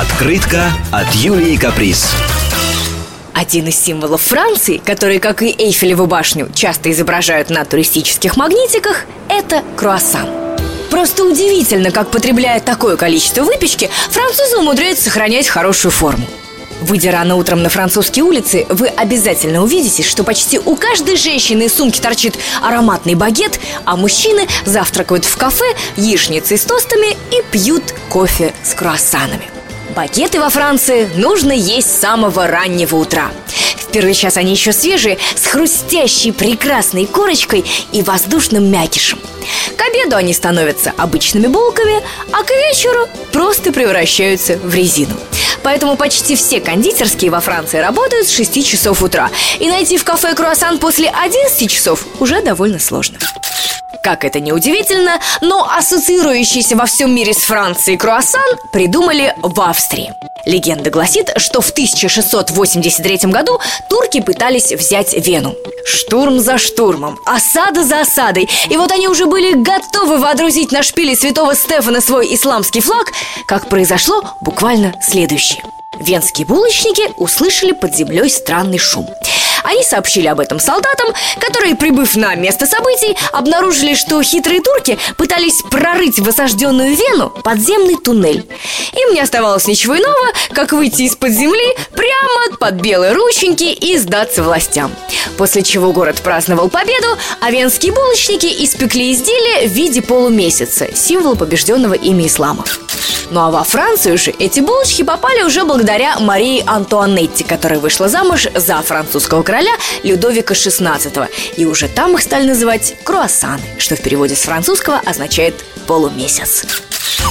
Открытка от Юлии Каприз. Один из символов Франции, который, как и Эйфелеву башню, часто изображают на туристических магнитиках, это круассан. Просто удивительно, как, потребляя такое количество выпечки, французы умудряются сохранять хорошую форму. Выйдя рано утром на французские улицы, вы обязательно увидите, что почти у каждой женщины из сумки торчит ароматный багет, а мужчины завтракают в кафе яичницей с тостами и пьют кофе с круассанами. Багеты во Франции нужно есть с самого раннего утра. В первый час они еще свежие, с хрустящей прекрасной корочкой и воздушным мякишем. К обеду они становятся обычными булками, а к вечеру просто превращаются в резину. Поэтому почти все кондитерские во Франции работают с 6 часов утра. И найти в кафе круассан после 11 часов уже довольно сложно. Как это ни удивительно, но ассоциирующийся во всем мире с Францией круассан придумали в Австрии. Легенда гласит, что в 1683 году турки пытались взять Вену. Штурм за штурмом, осада за осадой. И вот они уже были готовы водрузить на шпиле святого Стефана свой исламский флаг, как произошло буквально следующее. Венские булочники услышали под землей странный шум. Они сообщили об этом солдатам, которые, прибыв на место событий, обнаружили, что хитрые турки пытались прорыть в осажденную Вену подземный туннель. Им не оставалось ничего иного, как выйти из-под земли прямо под белые рученьки и сдаться властям. После чего город праздновал победу, а венские булочники испекли изделия в виде полумесяца, символ побежденного ими ислама. Ну а во Францию же эти булочки попали уже благодаря Марии Антуанетте, которая вышла замуж за французского короля Людовика XVI. И уже там их стали называть круассаны, что в переводе с французского означает полумесяц.